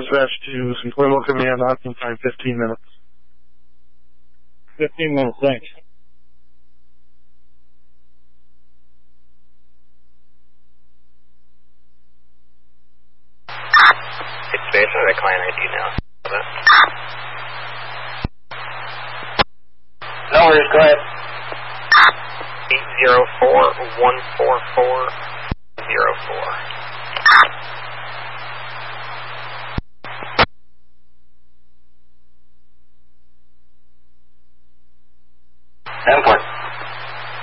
dispatch to Sinclair Local Command, on time 15 minutes. 15 minutes, thanks. It's based on the client ID now. No worries, go ahead. 804-144-04.